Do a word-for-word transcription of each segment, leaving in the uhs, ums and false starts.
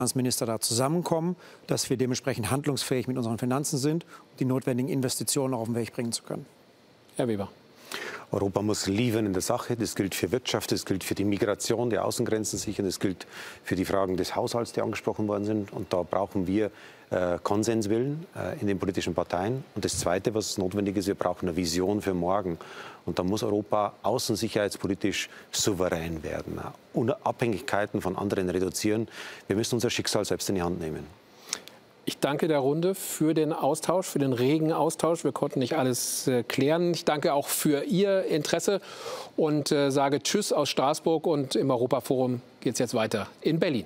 Finanzminister da zusammenkommen, dass wir dementsprechend handlungsfähig mit unseren Finanzen sind, um die notwendigen Investitionen auch auf den Weg bringen zu können. Herr Weber. Europa muss liefern in der Sache. Das gilt für Wirtschaft, das gilt für die Migration, die Außengrenzen sichern, das gilt für die Fragen des Haushalts, die angesprochen worden sind. Und da brauchen wir äh, Konsenswillen äh, in den politischen Parteien. Und das Zweite, was notwendig ist, wir brauchen eine Vision für morgen. Und da muss Europa außensicherheitspolitisch souverän werden, Abhängigkeiten von anderen reduzieren. Wir müssen unser Schicksal selbst in die Hand nehmen. Ich danke der Runde für den Austausch, für den regen Austausch. Wir konnten nicht alles äh, klären. Ich danke auch für Ihr Interesse und äh, sage Tschüss aus Straßburg. Und im Europaforum geht es jetzt weiter in Berlin.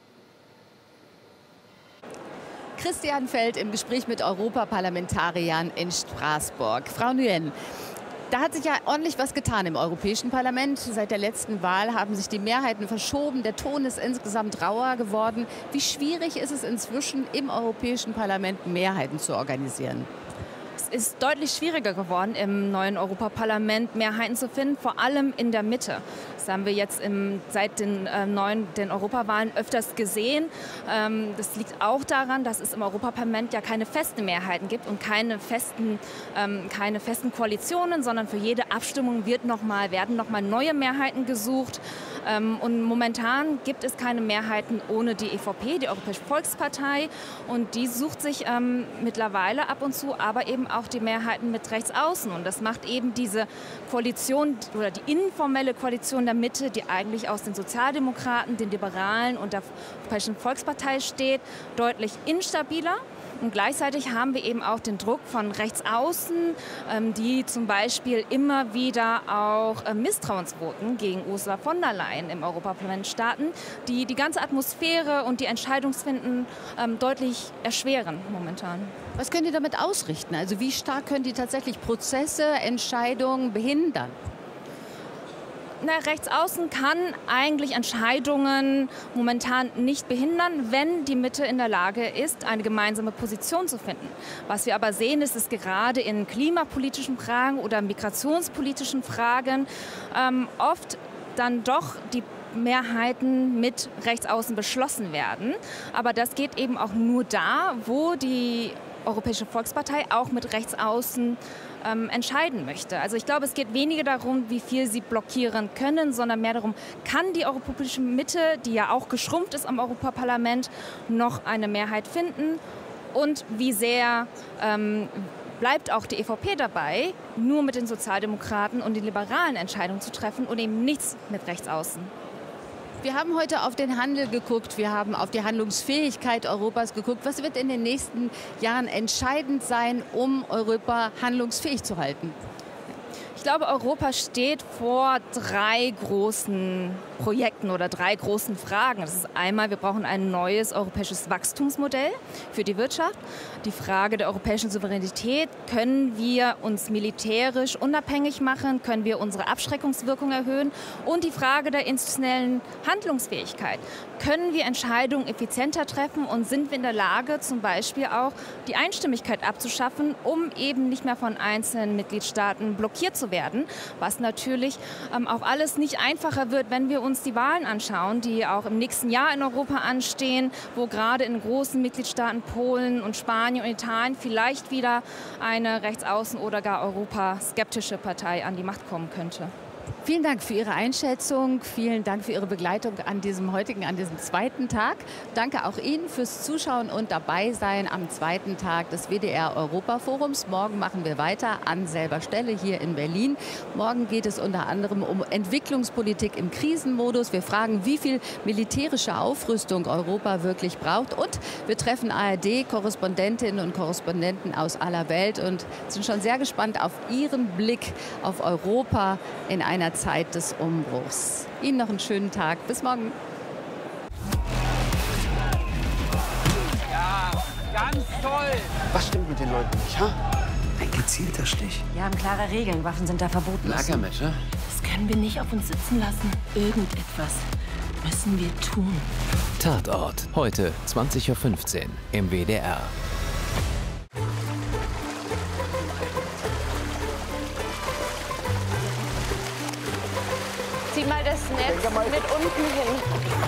Christian Feld im Gespräch mit Europaparlamentariern in Straßburg. Frau Nguyen, da hat sich ja ordentlich was getan im Europäischen Parlament. Seit der letzten Wahl haben sich die Mehrheiten verschoben. Der Ton ist insgesamt rauer geworden. Wie schwierig ist es inzwischen, im Europäischen Parlament Mehrheiten zu organisieren? Es ist deutlich schwieriger geworden, im neuen Europaparlament Mehrheiten zu finden, vor allem in der Mitte. Das haben wir jetzt im, seit den, äh, neuen, den Europawahlen öfters gesehen. Ähm, das liegt auch daran, dass es im Europaparlament ja keine festen Mehrheiten gibt und keine festen, ähm, keine festen Koalitionen, sondern für jede Abstimmung wird noch mal, werden noch mal neue Mehrheiten gesucht. Ähm, und momentan gibt es keine Mehrheiten ohne die E V P, die Europäische Volkspartei. Und die sucht sich ähm, mittlerweile ab und zu aber eben auch die Mehrheiten mit Rechtsaußen. Und das macht eben diese Koalition oder die informelle Koalition der Mitte, die eigentlich aus den Sozialdemokraten, den Liberalen und der Europäischen Volkspartei steht, deutlich instabiler. Und gleichzeitig haben wir eben auch den Druck von Rechtsaußen, ähm, die zum Beispiel immer wieder auch äh, Misstrauensvoten gegen Ursula von der Leyen im Europaparlament starten, die die ganze Atmosphäre und die Entscheidungsfinden ähm, deutlich erschweren momentan. Was können die damit ausrichten? Also wie stark können die tatsächlich Prozesse, Entscheidungen behindern? Na, Rechtsaußen kann eigentlich Entscheidungen momentan nicht behindern, wenn die Mitte in der Lage ist, eine gemeinsame Position zu finden. Was wir aber sehen, ist, dass gerade in klimapolitischen Fragen oder migrationspolitischen Fragen ähm, oft dann doch die Mehrheiten mit Rechtsaußen beschlossen werden. Aber das geht eben auch nur da, wo die Europäische Volkspartei auch mit Rechtsaußen ähm, entscheiden möchte. Also ich glaube, es geht weniger darum, wie viel sie blockieren können, sondern mehr darum, kann die europäische Mitte, die ja auch geschrumpft ist am Europaparlament, noch eine Mehrheit finden und wie sehr ähm, bleibt auch die E V P dabei, nur mit den Sozialdemokraten und den Liberalen Entscheidungen zu treffen und eben nichts mit Rechtsaußen. Wir haben heute auf den Handel geguckt, wir haben auf die Handlungsfähigkeit Europas geguckt. Was wird in den nächsten Jahren entscheidend sein, um Europa handlungsfähig zu halten? Ich glaube, Europa steht vor drei großen Projekten oder drei großen Fragen. Das ist einmal, wir brauchen ein neues europäisches Wachstumsmodell für die Wirtschaft. Die Frage der europäischen Souveränität. Können wir uns militärisch unabhängig machen? Können wir unsere Abschreckungswirkung erhöhen? Und die Frage der institutionellen Handlungsfähigkeit. Können wir Entscheidungen effizienter treffen und sind wir in der Lage, zum Beispiel auch die Einstimmigkeit abzuschaffen, um eben nicht mehr von einzelnen Mitgliedstaaten blockiert zu werden, was natürlich ähm, auch alles nicht einfacher wird, wenn wir uns die Wahlen anschauen, die auch im nächsten Jahr in Europa anstehen, wo gerade in großen Mitgliedstaaten Polen und Spanien und Italien vielleicht wieder eine rechtsaußen- oder gar europaskeptische Partei an die Macht kommen könnte. Vielen Dank für Ihre Einschätzung, vielen Dank für Ihre Begleitung an diesem heutigen, an diesem zweiten Tag. Danke auch Ihnen fürs Zuschauen und Dabeisein am zweiten Tag des W D R Europaforums. Morgen machen wir weiter an selber Stelle hier in Berlin. Morgen geht es unter anderem um Entwicklungspolitik im Krisenmodus. Wir fragen, wie viel militärische Aufrüstung Europa wirklich braucht. Und wir treffen A R D-Korrespondentinnen und Korrespondenten aus aller Welt und sind schon sehr gespannt auf Ihren Blick auf Europa in einer Zeit des Umbruchs. Ihnen noch einen schönen Tag. Bis morgen. Ja, ganz toll. Was stimmt mit den Leuten nicht, ha? Ein gezielter Stich. Wir haben klare Regeln. Waffen sind da verboten. Lagermesser? Das können wir nicht auf uns sitzen lassen. Irgendetwas müssen wir tun. Tatort. Heute zwanzig Uhr fünfzehn im W D R. Zieh mal das Netz mit unten hin.